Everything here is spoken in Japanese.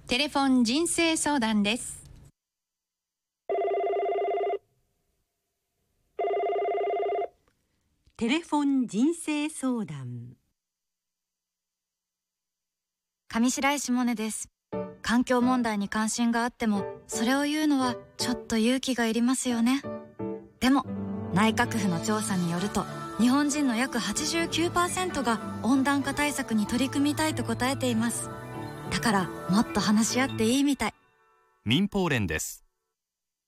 テレフォン人生相談です。 テレフォン人生相談。 上白石萌音です。環境問題に関心があっても、それを言うのはちょっと勇気がいりますよね。でも、内閣府の調査によると、日本人の約 89% が温暖化対策に取り組みたいと答えています。だから、もっと話し合っていいみたい。 民放連です。